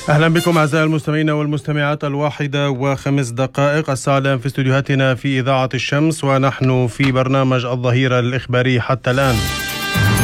أهلا بكم أعزائي المستمعين والمستمعات. 1:05 الساعة الآن في استديوهاتنا في إذاعة الشمس، ونحن في برنامج الظهيرة الإخباري حتى الآن.